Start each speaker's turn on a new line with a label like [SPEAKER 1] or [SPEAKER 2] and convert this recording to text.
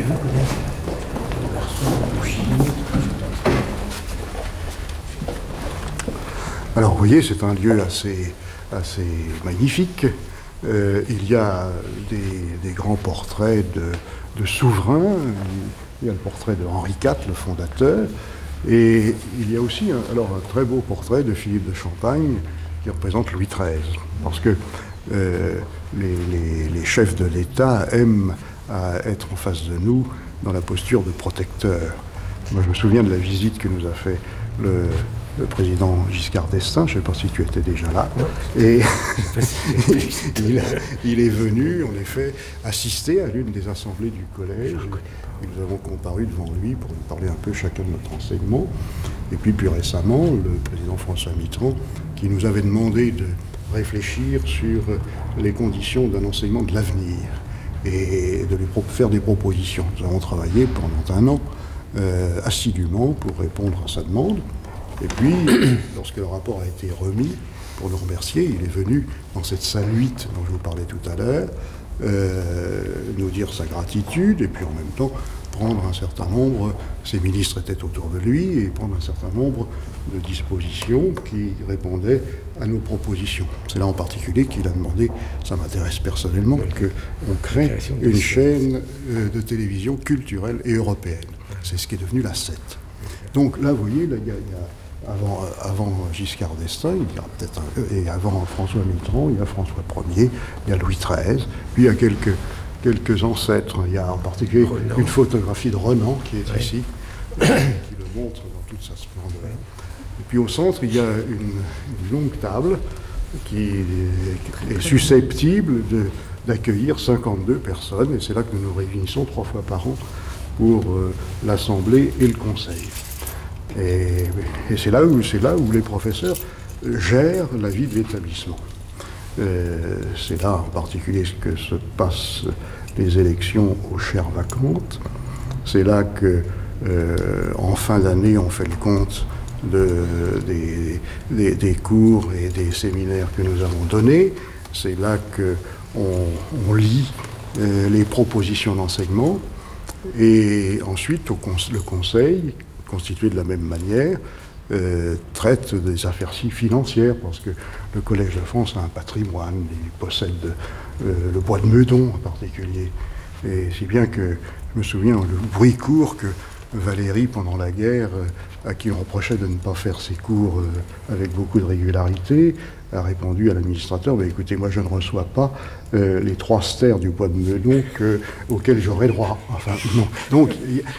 [SPEAKER 1] vu peut-être le garçon au Chili.
[SPEAKER 2] Alors vous voyez, c'est un lieu assez magnifique. Il y a des grands portraits de souverains. Il y a le portrait de Henri IV, le fondateur. Et il y a aussi un très beau portrait de Philippe de Champagne qui représente Louis XIII. Parce que les chefs de l'État aiment être en face de nous dans la posture de protecteur. Moi, je me souviens de la visite que nous a fait le président Giscard d'Estaing, je ne sais pas si tu étais déjà là, et il est venu, en effet, assister à l'une des assemblées du collège, et nous avons comparu devant lui pour nous parler un peu chacun de notre enseignement, et puis plus récemment, le président François Mitterrand, qui nous avait demandé de réfléchir sur les conditions d'un enseignement de l'avenir, et de lui faire des propositions. Nous avons travaillé pendant un an, assidûment pour répondre à sa demande. Et puis, lorsque le rapport a été remis, pour le remercier, il est venu dans cette salle 8 dont je vous parlais tout à l'heure, nous dire sa gratitude, et puis en même temps prendre un certain nombre, ses ministres étaient autour de lui, et prendre un certain nombre de dispositions qui répondaient à nos propositions. C'est là en particulier qu'il a demandé, ça m'intéresse personnellement, qu'on crée une chaîne de télévision culturelle et européenne. C'est ce qui est devenu la 7. Donc là, vous voyez, là, il y a avant Giscard d'Estaing, il y a peut-être et avant François Mitterrand, il y a François Ier, il y a Louis XIII, puis il y a quelques ancêtres. Il y a en particulier une photographie de Renan qui est ici, qui le montre dans toute sa splendeur. Et puis au centre, il y a une longue table qui est susceptible d'accueillir 52 personnes, et c'est là que nous nous réunissons 3 fois par an pour l'Assemblée et le Conseil. Et c'est là où les professeurs gèrent la vie de l'établissement. C'est là en particulier que se passent les élections aux chaires vacantes. C'est là que, en fin d'année, on fait le compte des cours et des séminaires que nous avons donnés. C'est là qu'on lit les propositions d'enseignement. Et ensuite, le Conseil, constitué de la même manière, traite des affaires financières, parce que le Collège de France a un patrimoine, il possède le bois de Meudon en particulier. Et si bien que je me souviens le bruit court que Valéry, pendant la guerre, à qui on reprochait de ne pas faire ses cours avec beaucoup de régularité, a répondu à l'administrateur, bah, écoutez, moi je ne reçois pas les 3 stères du bois de Meudon auxquels j'aurais droit. Enfin, non. Donc,